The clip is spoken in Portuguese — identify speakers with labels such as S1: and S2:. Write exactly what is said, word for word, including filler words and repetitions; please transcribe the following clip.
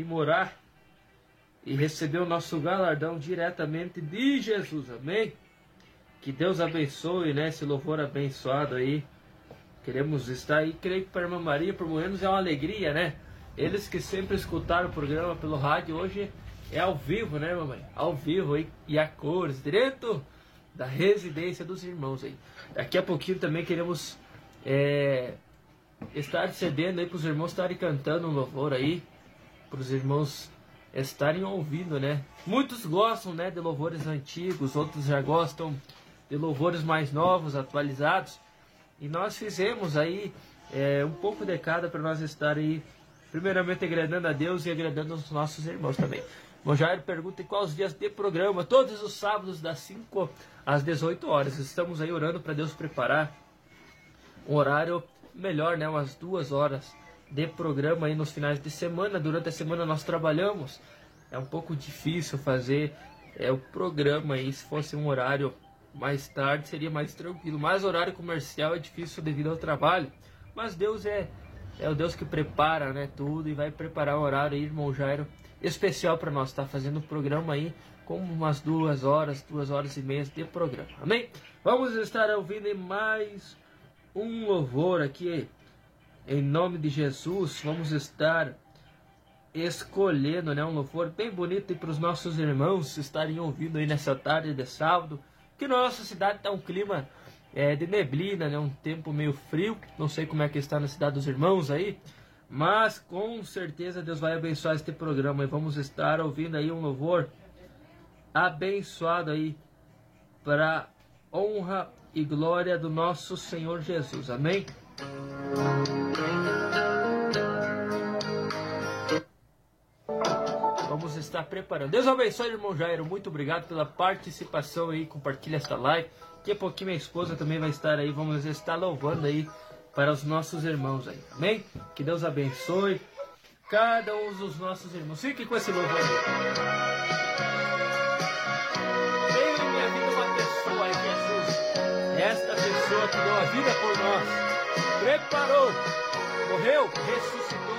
S1: morar e receber o nosso galardão diretamente de Jesus, amém? Que Deus abençoe, né, esse louvor abençoado aí. Queremos estar aí, creio que para a irmã Maria, por Moenos é uma alegria, né? Eles que sempre escutaram o programa pelo rádio, hoje é ao vivo, né, mamãe? Ao vivo aí, e a cores, direto da residência dos irmãos aí. Daqui a pouquinho também queremos é, estar cedendo aí para os irmãos estarem cantando um louvor aí, para os irmãos estarem ouvindo, né? Muitos gostam, né, de louvores antigos, outros já gostam de louvores mais novos, atualizados. E nós fizemos aí é, um pouco de cada para nós estar aí, primeiramente agradando a Deus e agradando os nossos irmãos também. O Jair pergunta em quais dias de programa. Todos os sábados das cinco às dezoito horas. Estamos aí orando para Deus preparar um horário melhor, né? Umas duas horas de programa aí nos finais de semana. Durante a semana nós trabalhamos. É um pouco difícil fazer é, o programa aí. Se fosse um horário mais tarde seria mais tranquilo. Mas horário comercial é difícil devido ao trabalho. Mas Deus é, é o Deus que prepara, né, tudo. E vai preparar um horário aí, irmão Jairo, especial para nós. Tá fazendo o programa aí com umas duas horas, duas horas e meia de programa. Amém? Vamos estar ouvindo mais um louvor aqui. Em nome de Jesus, vamos estar escolhendo, né, um louvor bem bonito para os nossos irmãos estarem ouvindo aí nessa tarde de sábado. Que na nossa cidade está um clima é, de neblina, né, um tempo meio frio. Não sei como é que está na cidade dos irmãos aí, mas com certeza Deus vai abençoar este programa e vamos estar ouvindo aí um louvor abençoado aí para honra e glória do nosso Senhor Jesus. Amém? Vamos estar preparando. Deus abençoe, irmão Jairo. Muito obrigado pela participação aí. Compartilha esta live. Daqui a pouquinho minha esposa também vai estar aí. Vamos estar louvando aí para os nossos irmãos aí. Amém? Que Deus abençoe cada um dos nossos irmãos. Fique com esse louvor aí. Veio em minha vida uma pessoa aí, Jesus. Esta pessoa que deu a vida por nós. Preparou. Morreu, ressuscitou.